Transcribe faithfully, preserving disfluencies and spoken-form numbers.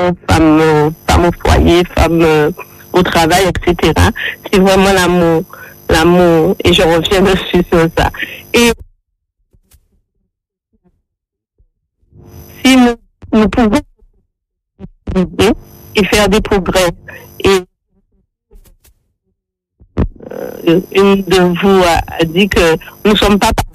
maison, femme, euh, femme au foyer, femme euh, au travail, et cetera. C'est vraiment l'amour, l'amour, et je reviens dessus sur ça. Et si nous, nous pouvons aider et faire des progrès, et euh, une de vous a, a dit que nous ne sommes pas